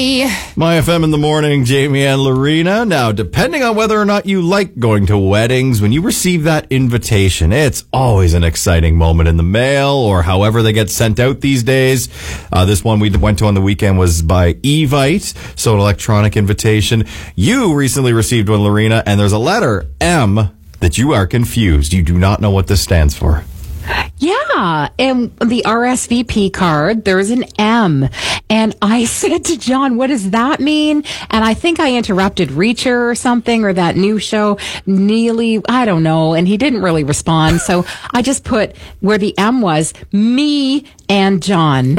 My FM in the morning, Jamie and Lorena. Now, depending on whether or not you like going to weddings, when you receive that invitation, it's always an exciting moment in the mail or however they get sent out these days. This one we went to on the weekend was by Evite, so an electronic invitation. You recently received one, Lorena, and there's a letter M that you are confused. You do not know what this stands for. Yeah, and the RSVP card, there's an M. And I said to John, what does that mean? And I think I interrupted Reacher or something, or that new show, Neely, I don't know. And he didn't really respond. So I just put where the M was, me and John.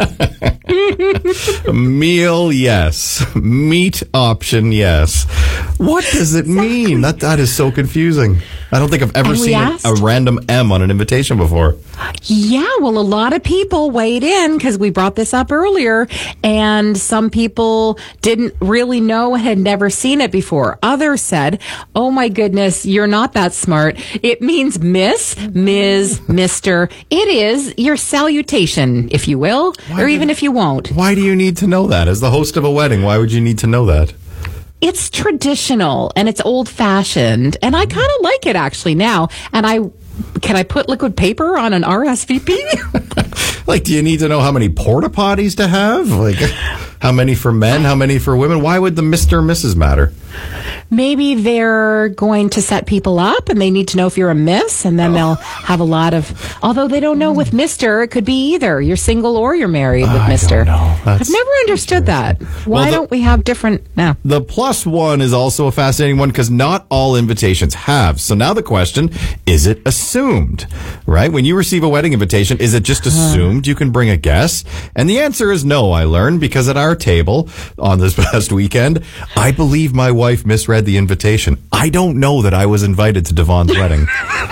Meal, yes. Meat option, yes. What does it mean? That is so confusing. I don't think I've ever seen a random M on an invitation before. Yeah, well, a lot of people weighed in because we brought this up earlier, and some people didn't really know and had never seen it before. Others said, oh my goodness, you're not that smart. It means Miss, Ms., Mr. It is your salutation, if you will, or even if you won't. Why do you need to know that? As the host of a wedding, why would you need to know that? It's traditional and it's old fashioned, and I kind of like it actually now. And can I put liquid paper on an RSVP? Like, do you need to know how many porta potties to have? Like, how many for men, how many for women? Why would the Mr. and Mrs. matter? Maybe they're going to set people up and they need to know if you're a miss, and then they'll have a lot of, although they don't know with Mr., it could be either. You're single or you're married with Mr. I've never understood that. Why don't we have different now? The +1 is also a fascinating one because not all invitations have. So now the question, is it assumed? Right? When you receive a wedding invitation, is it just assumed you can bring a guest? And the answer is no, I learned, because at our table on this past weekend, I believe my wife misread the invitation. I don't know that I was invited to Devon's wedding.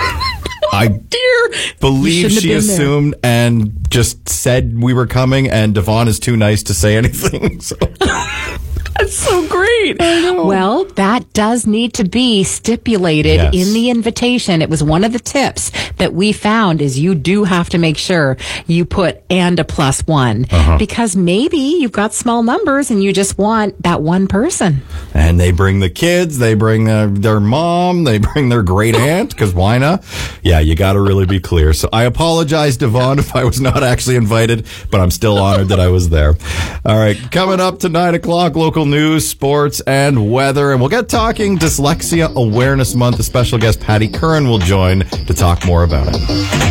I believe she assumed and just said we were coming, and Devon is too nice to say anything. So. That's so great. Well, that does need to be stipulated in the invitation. It was one of the tips that we found is you do have to make sure you put and a +1 because maybe you've got small numbers and you just want that one person. And they bring the kids, they bring their mom, they bring their great aunt, because why not? Yeah, you got to really be clear. So I apologize, Devon, if I was not actually invited, but I'm still honored that I was there. All right, coming up to 9 o'clock, local news, sports, and weather. And we'll get talking Dyslexia Awareness Month. A special guest, Patty Curran, will join to talk more about it.